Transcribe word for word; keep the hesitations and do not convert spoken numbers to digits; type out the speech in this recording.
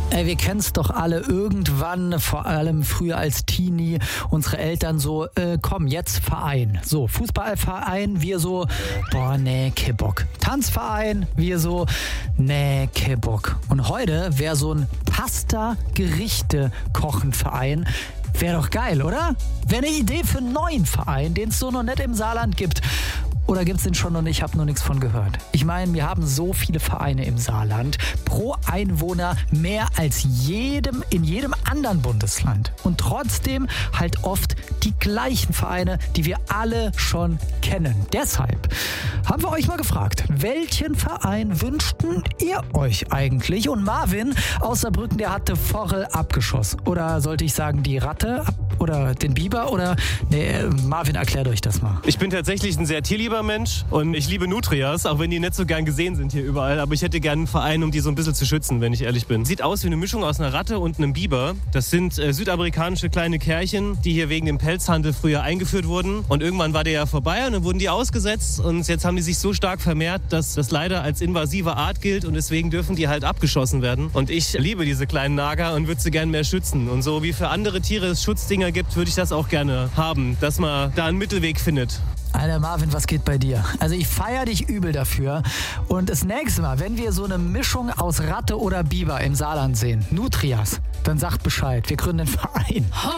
Ey, wir kennen es doch alle irgendwann, vor allem früher als Teenie, unsere Eltern so, äh, komm, jetzt Verein. So, Fußballverein, wir so, boah, nee, kein Bock. Tanzverein, wir so, nee, kein Bock. Und heute wäre so ein Pasta-Gerichte-Kochen-Verein, wäre doch geil, oder? Wäre eine Idee für einen neuen Verein, den es so noch nicht im Saarland gibt. Oder gibt's den schon und ich habe noch nichts von gehört? Ich meine, wir haben so viele Vereine im Saarland. Pro Einwohner mehr als jedem in jedem anderen Bundesland. Und trotzdem halt oft die gleichen Vereine, die wir alle schon kennen. Deshalb haben wir euch mal gefragt, welchen Verein wünschten ihr euch eigentlich? Und Marvin aus Saarbrücken, der hatte Forel abgeschossen. Oder sollte ich sagen, die Ratte ab oder den Biber? Oder nee, Marvin, erklärt euch das mal. Ich bin tatsächlich ein sehr tierlieber Mensch und ich liebe Nutrias, auch wenn die nicht so gern gesehen sind hier überall. Aber ich hätte gerne einen Verein, um die so ein bisschen zu schützen, wenn ich ehrlich bin. Sieht aus wie eine Mischung aus einer Ratte und einem Biber. Das sind äh, südamerikanische kleine Kerlchen, die hier wegen dem Pelzhandel früher eingeführt wurden. Und irgendwann war der ja vorbei und dann wurden die ausgesetzt. Und jetzt haben die sich so stark vermehrt, dass das leider als invasive Art gilt. Und deswegen dürfen die halt abgeschossen werden. Und ich liebe diese kleinen Nager und würde sie gerne mehr schützen. Und so wie für andere Tiere es Schutzdinger gibt, würde ich das auch gerne haben, dass man da einen Mittelweg findet. Alter Marvin, was geht bei dir? Also ich feiere dich übel dafür. Und das nächste Mal, wenn wir so eine Mischung aus Ratte oder Biber im Saarland sehen, Nutrias, dann sagt Bescheid. Wir gründen einen Verein.